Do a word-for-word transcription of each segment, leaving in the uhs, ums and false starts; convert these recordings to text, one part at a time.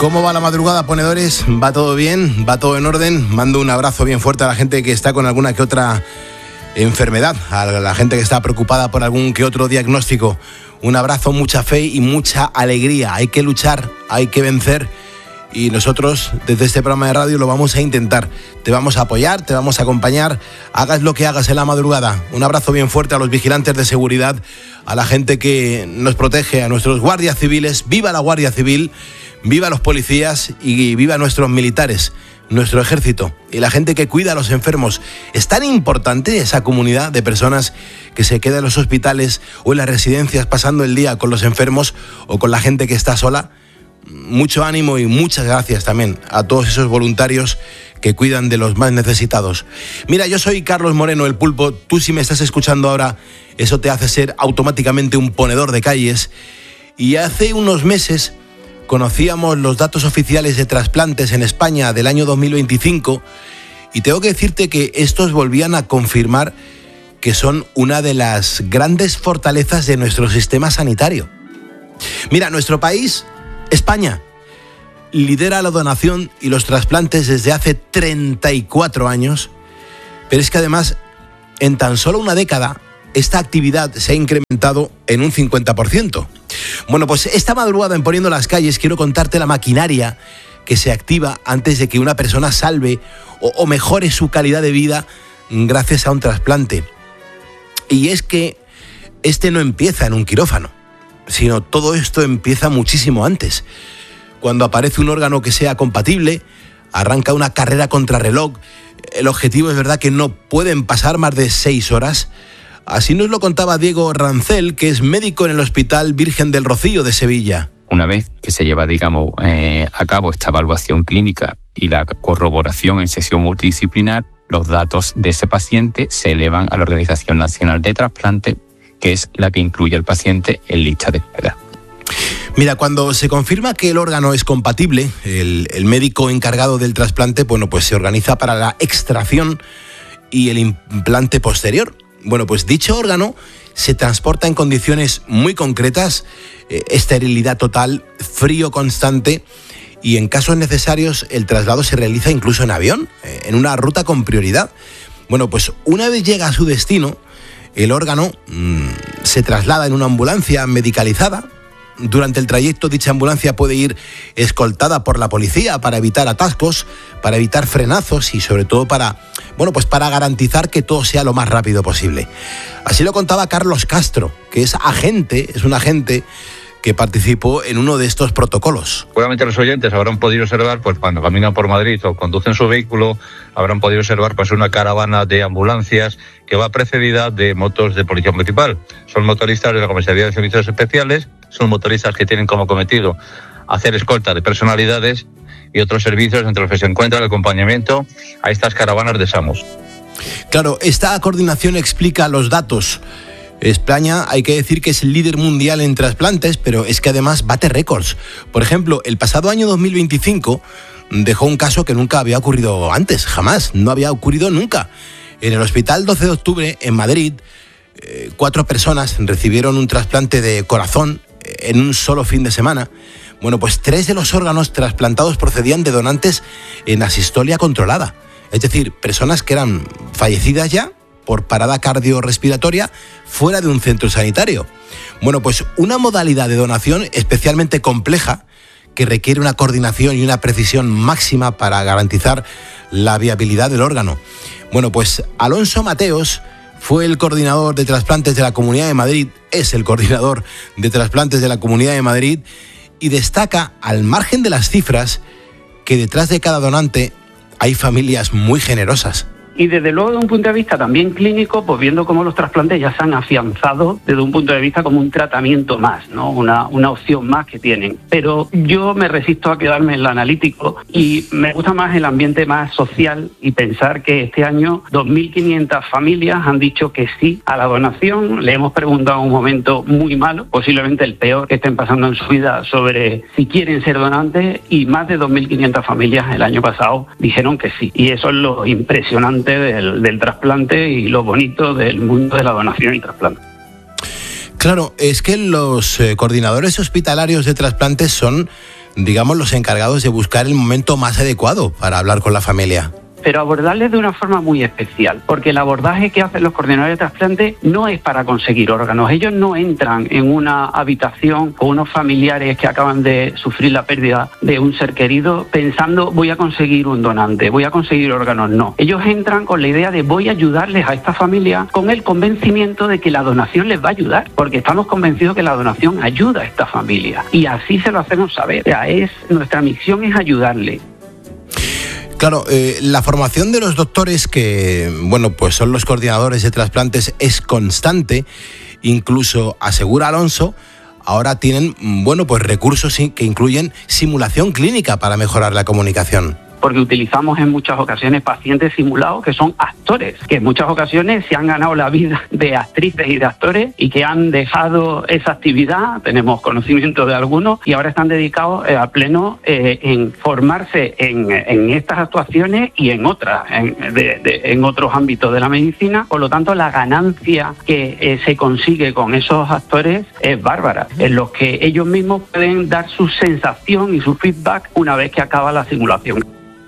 ¿Cómo va la madrugada, ponedores? ¿Va todo bien? ¿Va todo en orden? Mando un abrazo bien fuerte a la gente que está con alguna que otra enfermedad, a la gente que está preocupada por algún que otro diagnóstico. Un abrazo, mucha fe y mucha alegría. Hay que luchar, hay que vencer y nosotros desde este programa de radio lo vamos a intentar. Te vamos a apoyar, te vamos a acompañar, hagas lo que hagas en la madrugada. Un abrazo bien fuerte a los vigilantes de seguridad, a la gente que nos protege, a nuestros guardias civiles. ¡Viva la Guardia Civil! ¡Viva los policías y viva nuestros militares, nuestro ejército y la gente que cuida a los enfermos! Es tan importante esa comunidad de personas que se queda en los hospitales o en las residencias pasando el día con los enfermos o con la gente que está sola. Mucho ánimo y muchas gracias también a todos esos voluntarios que cuidan de los más necesitados. Mira, yo soy Carlos Moreno, el Pulpo. Tú, si me estás escuchando ahora, eso te hace ser automáticamente un ponedor de calles. Y hace unos meses conocíamos los datos oficiales de trasplantes en España del año dos mil veinticinco y tengo que decirte que estos volvían a confirmar que son una de las grandes fortalezas de nuestro sistema sanitario. Mira, nuestro país, España, lidera la donación y los trasplantes desde hace treinta y cuatro años, pero es que además en tan solo una década esta actividad se ha incrementado en un cincuenta por ciento. Bueno, pues esta madrugada en Poniendo las Calles quiero contarte la maquinaria que se activa antes de que una persona salve o, o mejore su calidad de vida gracias a un trasplante. Y es que este no empieza en un quirófano, sino todo esto empieza muchísimo antes. Cuando aparece un órgano que sea compatible, arranca una carrera contrarreloj. El objetivo es verdad que no pueden pasar más de seis horas. Así nos lo contaba Diego Rancel, que es médico en el Hospital Virgen del Rocío de Sevilla. Una vez que se lleva, digamos, eh, a cabo esta evaluación clínica y la corroboración en sesión multidisciplinar, los datos de ese paciente se elevan a la Organización Nacional de Trasplante, que es la que incluye al paciente en lista de espera. Mira, cuando se confirma que el órgano es compatible, el, el médico encargado del trasplante, bueno, pues se organiza para la extracción y el implante posterior. Bueno, pues dicho órgano se transporta en condiciones muy concretas, eh, esterilidad total, frío constante y en casos necesarios el traslado se realiza incluso en avión, eh, en una ruta con prioridad. Bueno, pues una vez llega a su destino, el órgano mmm, se traslada en una ambulancia medicalizada. Durante el trayecto, dicha ambulancia puede ir escoltada por la policía para evitar atascos, para evitar frenazos y sobre todo para, bueno, pues para garantizar que todo sea lo más rápido posible. Así lo contaba Carlos Castro, que es agente, es un agente que participó en uno de estos protocolos. Seguramente los oyentes habrán podido observar, pues cuando caminan por Madrid o conducen su vehículo, habrán podido observar pues una caravana de ambulancias que va precedida de motos de policía municipal. Son motoristas de la Comisaría de Servicios Especiales, son motoristas que tienen como cometido hacer escolta de personalidades y otros servicios entre los que se encuentra el acompañamiento a estas caravanas de SAMUS. Claro, esta coordinación explica los datos. España, hay que decir que es el líder mundial en trasplantes, pero es que además bate récords. Por ejemplo, el pasado año dos mil veinticinco dejó un caso que nunca había ocurrido antes, jamás, no había ocurrido nunca. En el Hospital doce de octubre, en Madrid, eh, cuatro personas recibieron un trasplante de corazón en un solo fin de semana. Bueno, pues tres de los órganos trasplantados procedían de donantes en asistolia controlada. Es decir, personas que eran fallecidas ya por parada cardiorrespiratoria fuera de un centro sanitario. Bueno, pues una modalidad de donación especialmente compleja que requiere una coordinación y una precisión máxima para garantizar la viabilidad del órgano. Bueno, pues Alonso Mateos fue el coordinador de trasplantes de la Comunidad de Madrid, es el coordinador de trasplantes de la Comunidad de Madrid y destaca, al margen de las cifras, que detrás de cada donante hay familias muy generosas. Y desde luego, desde un punto de vista también clínico, pues viendo cómo los trasplantes ya se han afianzado desde un punto de vista como un tratamiento más, ¿no? Una, una opción más que tienen. Pero yo me resisto a quedarme en lo analítico y me gusta más el ambiente más social y pensar que este año dos mil quinientas familias han dicho que sí a la donación. Le hemos preguntado un momento muy malo, posiblemente el peor que estén pasando en su vida, sobre si quieren ser donantes, y más de dos mil quinientas familias el año pasado dijeron que sí. Y eso es lo impresionante Del, del trasplante y lo bonito del mundo de la donación y trasplante. Claro, es que los eh, coordinadores hospitalarios de trasplantes son digamos, los encargados de buscar el momento más adecuado para hablar con la familia. Pero abordarles de una forma muy especial, porque el abordaje que hacen los coordinadores de trasplante no es para conseguir órganos. Ellos no entran en una habitación con unos familiares que acaban de sufrir la pérdida de un ser querido pensando voy a conseguir un donante, voy a conseguir órganos. No. Ellos entran con la idea de voy a ayudarles a esta familia con el convencimiento de que la donación les va a ayudar, porque estamos convencidos que la donación ayuda a esta familia. Y así se lo hacemos saber. O sea, es, nuestra misión es ayudarle. Claro, eh, la formación de los doctores que, bueno, pues son los coordinadores de trasplantes es constante, incluso asegura Alonso, ahora tienen, bueno, pues recursos que incluyen simulación clínica para mejorar la comunicación. Porque utilizamos en muchas ocasiones pacientes simulados que son actores, que en muchas ocasiones se han ganado la vida de actrices y de actores y que han dejado esa actividad, tenemos conocimiento de algunos, y ahora están dedicados eh, a pleno eh, en formarse en, en estas actuaciones y en otras, en, de, de, en otros ámbitos de la medicina. Por lo tanto, la ganancia que eh, se consigue con esos actores es bárbara, en los que ellos mismos pueden dar su sensación y su feedback una vez que acaba la simulación.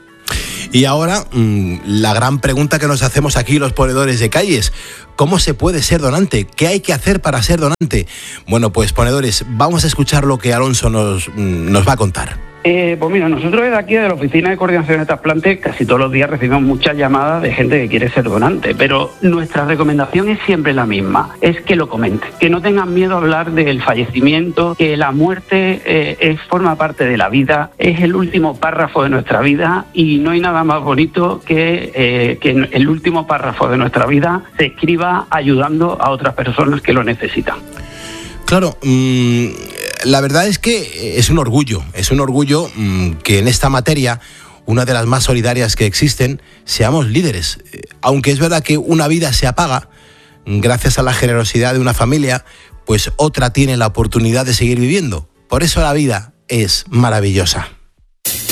Y ahora, mmm, la gran pregunta que nos hacemos aquí los ponedores de calles, ¿cómo se puede ser donante? ¿Qué hay que hacer para ser donante? Bueno, pues ponedores, vamos a escuchar lo que Alonso nos, mmm, nos va a contar. Eh, pues mira, nosotros desde aquí, de la Oficina de Coordinación de Trasplantes, casi todos los días recibimos muchas llamadas de gente que quiere ser donante, pero nuestra recomendación es siempre la misma, es que lo comenten, que no tengan miedo a hablar del fallecimiento, que la muerte eh, es, forma parte de la vida, es el último párrafo de nuestra vida y no hay nada más bonito que eh, que el último párrafo de nuestra vida se escriba ayudando a otras personas que lo necesitan. Claro, mmm, la verdad es que es un orgullo, es un orgullo mmm, que en esta materia, una de las más solidarias que existen, seamos líderes. Aunque es verdad que una vida se apaga, gracias a la generosidad de una familia, pues otra tiene la oportunidad de seguir viviendo. Por eso la vida es maravillosa.